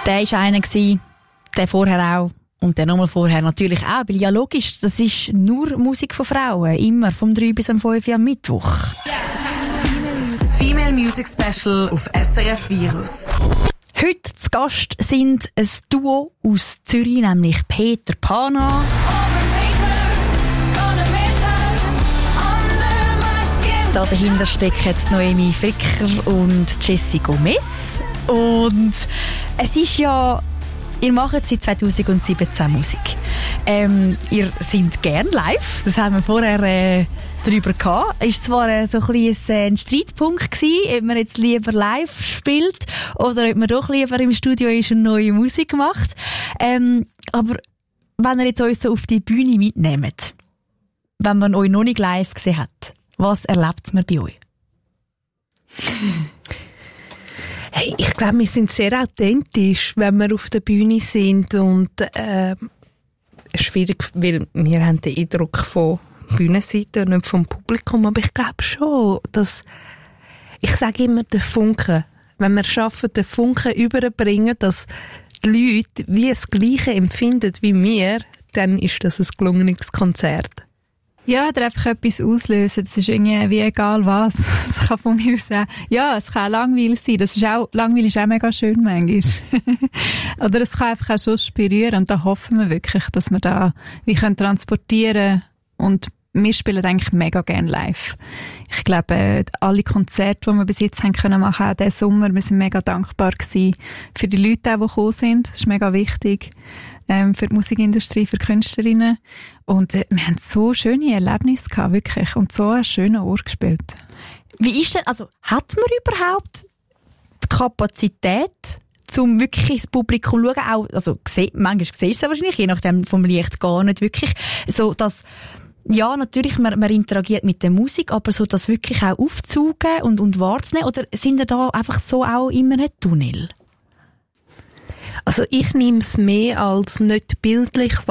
Der war einer, der vorher auch. Und dann nochmal vorher natürlich auch, weil ja logisch, das ist nur Musik von Frauen. Immer vom 3 bis am 5 am Mittwoch. Das Female Music Special auf SRF Virus. Heute zu Gast sind ein Duo aus Zürich, nämlich Peter Pana da dahinter stecken Noemi Fricker und Jessie Gomez. Und es ist ja, ihr macht seit 2017 Musik. Ihr seid gern live, das haben wir vorher darüber gehabt. Es war zwar so ein Streitpunkt gewesen, ob man jetzt lieber live spielt oder ob man doch lieber im Studio ist und neue Musik macht. Aber wenn ihr jetzt uns so auf die Bühne mitnehmt, wenn man euch noch nicht live gesehen hat, was erlebt man bei euch? Hey, ich glaube, wir sind sehr authentisch, wenn wir auf der Bühne sind und schwierig, weil wir haben den Eindruck von Bühnenseite und nicht vom Publikum, aber ich glaube schon, dass, ich sage immer, der Funke, wenn wir schaffen, den Funken überbringen, dass die Leute wie das Gleiche empfinden wie wir, dann ist das ein gelungenes Konzert. Ja, oder einfach etwas auslösen. Das ist irgendwie wie egal was. Das kann von mir sagen. Ja, es kann auch langweilig sein. Langweilig ist auch mega schön manchmal. Oder es kann einfach auch schon berühren. Und da hoffen wir wirklich, dass wir da wie können transportieren. Und wir spielen eigentlich mega gerne live. Ich glaube, alle Konzerte, die wir bis jetzt haben können machen, auch diesen Sommer, wir sind mega dankbar gewesen für die Leute, die gekommen sind. Das ist mega wichtig. Für die Musikindustrie, für Künstlerinnen. Und wir haben so schöne Erlebnisse gehabt, wirklich. Und so einen schönen Ort gespielt. Wie ist denn, also, hat man überhaupt die Kapazität, um wirklich ins Publikum zu schauen? Auch, also, manchmal siehst du es wahrscheinlich, je nachdem vom Licht gar nicht wirklich. So, dass, ja, natürlich, man interagiert mit der Musik, aber so, das wirklich auch aufzusaugen und wahrzunehmen? Oder sind ihr da einfach so auch immer ein Tunnel? Also ich nehme es mehr als nicht bildlich